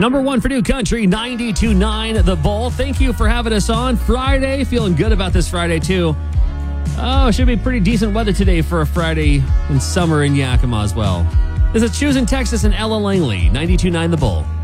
Number one for New Country, 92.9 The Bull. Thank you for having us on Friday. Feeling good about this Friday, too. Oh, should be pretty decent weather today for a Friday in summer in Yakima as well. This is Choosing Texas and Ella Langley, 92.9 The Bull.